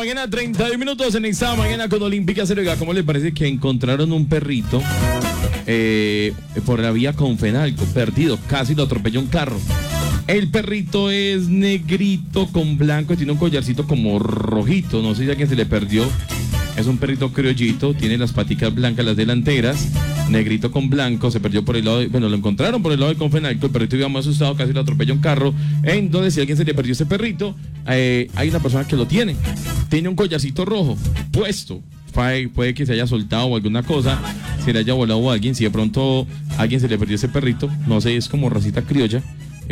mañana, 31 minutos en esta mañana con Olímpica Estéreo. ¿Cómo le parece que encontraron un perrito por la vía Confenalco, perdido? Casi lo atropelló un carro. El perrito es negrito con blanco y tiene un collarcito como rojito. No sé si a alguien se le perdió. Es un perrito criollito, tiene las paticas blancas, las delanteras, negrito con blanco, se perdió por el lado de, bueno, lo encontraron por el lado de Confenalco, el perrito iba muy asustado, casi lo atropelló un carro. Entonces, si a alguien se le perdió ese perrito, hay una persona que lo tiene un collarcito rojo puesto. Puede que se haya soltado o alguna cosa, se le haya volado a alguien. Si de pronto a alguien se le perdió ese perrito, no sé, es como racita criolla,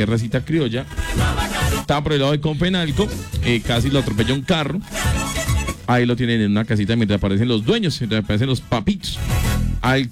estaba por el lado de Confenalco, casi lo atropelló un carro. Ahí lo tienen en una casita mientras aparecen los dueños, mientras aparecen los papitos. Al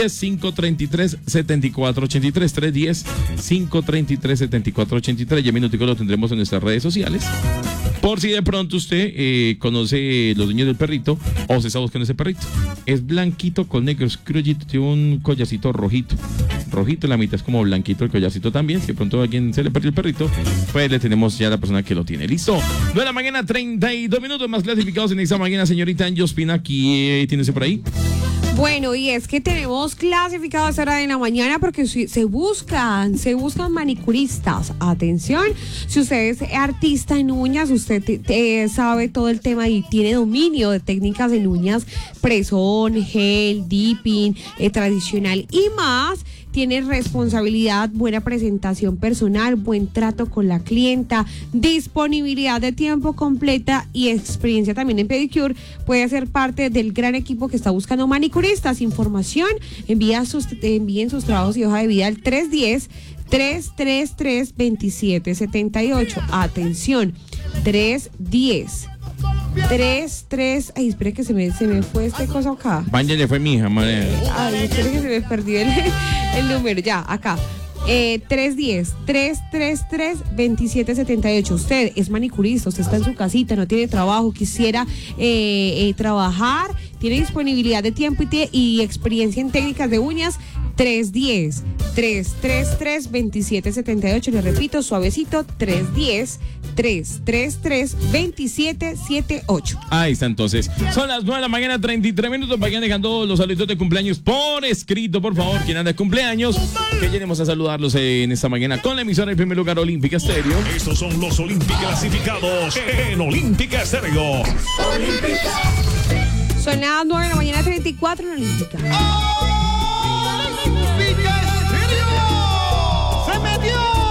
310-533-7483. 310-533-7483. Ya en minutico lo tendremos en nuestras redes sociales. Por si de pronto usted conoce los dueños del perrito o se está buscando ese perrito. Es blanquito con negro, es criollito, tiene un collarcito rojito. Rojito, la mitad es como blanquito el collarcito también. Si de pronto a alguien se le perdió el perrito, pues le tenemos ya a la persona que lo tiene. Listo. 9 de la mañana, 32 minutos más clasificados en esta mañana. Señorita Anjospina, aquí tienes por ahí. Bueno, y es que tenemos clasificados a esta hora de la mañana porque se buscan manicuristas. Atención, si usted es artista en uñas, usted sabe todo el tema y tiene dominio de técnicas en uñas, presón, gel, dipping, tradicional y más. Tiene responsabilidad, buena presentación personal, buen trato con la clienta, disponibilidad de tiempo completa y experiencia también en pedicure. Puede ser parte del gran equipo que está buscando manicuristas. Información, envíen sus trabajos y hoja de vida al 310-333-2778. Atención, 310-33. Ay, espere que se me fue esta cosa acá. Váyale, fue mi hija, madre. Ay, espere que se me perdió el número. Ya, acá. 310-333-2778. Usted es manicurista, usted está en su casita, no tiene trabajo, quisiera trabajar, tiene disponibilidad de tiempo y experiencia en técnicas de uñas. 310-333-2778. Le repito, suavecito, 310-333-2778. Ahí está, entonces. Son las 9 de la mañana, 33 minutos. Vayan dejando los saludos de cumpleaños por escrito, por favor. Quien anda de cumpleaños, que llenemos a saludarlos en esta mañana con la emisora en primer lugar, Olímpica Estéreo. Estos son los Olímpica clasificados en Olímpica Estéreo. Son las 9 de la mañana, 34 en Olímpica. ¡Olímpica Estéreo!